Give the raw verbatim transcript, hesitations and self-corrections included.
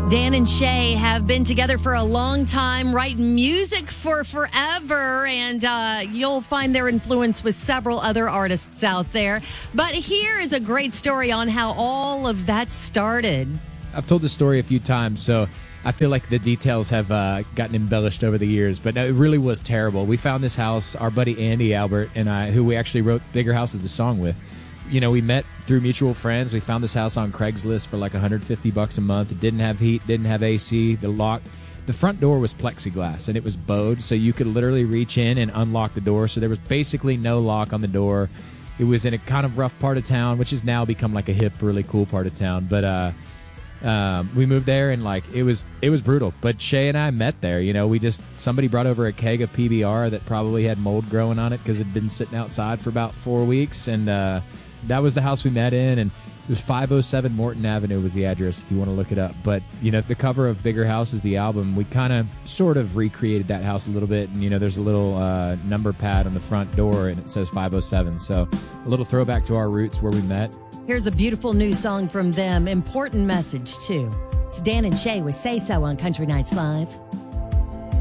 Dan and Shay have been together for a long time, writing music for forever, and uh, you'll find their influence with several other artists out there. But here is a great story on how all of that started. I've told this story a few times, so I feel like the details have uh, gotten embellished over the years, but no, it really was terrible. We found this house, our buddy Andy Albert and I, who we actually wrote Bigger Houses, the song with. You know, we met through mutual friends. We found this house on Craigslist for like one hundred fifty bucks a month. It didn't have heat, didn't have A C. The lock, the front door was plexiglass, and it was bowed, so you could literally reach in and unlock the door. So there was basically no lock on the door. It was in a kind of rough part of town, which has now become like a hip, really cool part of town. But uh, um, we moved there, and like it was, it was brutal. But Shay and I met there. You know, we just somebody brought over a keg of P B R that probably had mold growing on it because it'd been sitting outside for about four weeks, and uh, that was the house we met in, and it was five oh seven Morton Avenue was the address if you want to look it up. But, you know, the cover of Bigger Houses, the album, we kind of sort of recreated that house a little bit. And, you know, there's a little uh, number pad on the front door, and it says five oh seven. So a little throwback to our roots where we met. Here's a beautiful new song from them. Important message, too. It's Dan and Shay with Say So on Country Nights Live.